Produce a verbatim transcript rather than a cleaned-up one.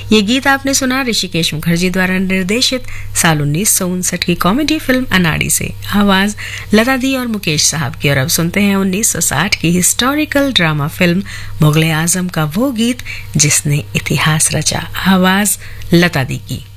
ये गीत आपने सुना ऋषिकेश मुखर्जी द्वारा निर्देशित साल उन्नीस सौ उनसठ की कॉमेडी फिल्म अनाड़ी से। आवाज लता दी और मुकेश साहब की। और अब सुनते हैं उन्नीस सौ साठ की हिस्टोरिकल ड्रामा फिल्म मुगले आजम का वो गीत जिसने इतिहास रचा। आवाज लता दी की।